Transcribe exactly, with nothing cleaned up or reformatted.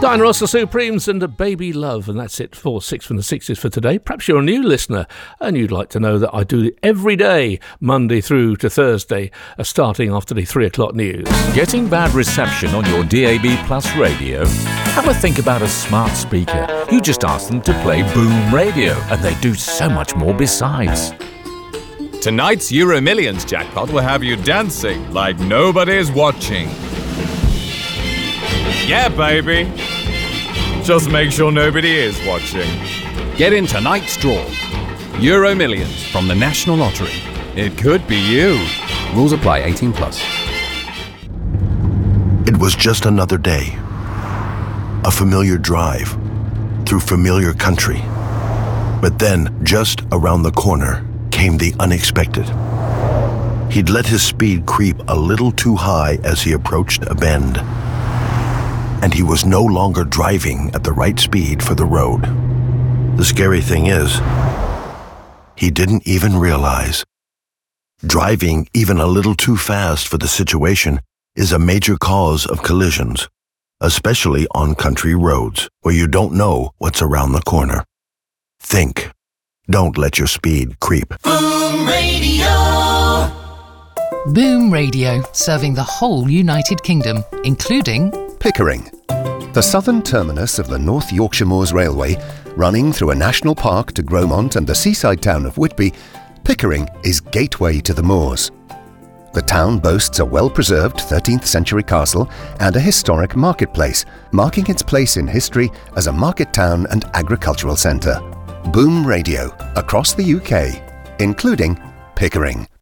Diana Ross, the Supremes, and a Baby Love, and that's it for Six from the Sixties for today. Perhaps you're a new listener and you'd like to know that I do it every day, Monday through to Thursday, uh, starting after the three o'clock news. Getting bad reception on your D A B Plus radio? Have a think about a smart speaker. You just ask them to play Boom Radio, and they do so much more besides. Tonight's Euro Millions jackpot will have you dancing like nobody's watching. Yeah, baby. Just make sure nobody is watching. Get in tonight's draw. Euro Millions from the National Lottery. It could be you. Rules apply. eighteen plus. It was just another day. A familiar drive through familiar country. But then, just around the corner, came the unexpected. He'd let his speed creep a little too high as he approached a bend. And he was no longer driving at the right speed for the road. The scary thing is, he didn't even realize. Driving even a little too fast for the situation is a major cause of collisions, especially on country roads where you don't know what's around the corner. Think. Don't let your speed creep. Boom Radio. Boom Radio, serving the whole United Kingdom, including Pickering, the southern terminus of the North Yorkshire Moors Railway, running through a national park to Gromont and the seaside town of Whitby. Pickering is gateway to the moors. The town boasts a well-preserved thirteenth century castle and a historic marketplace, marking its place in history as a market town and agricultural centre. Boom Radio, across the U K, including Pickering.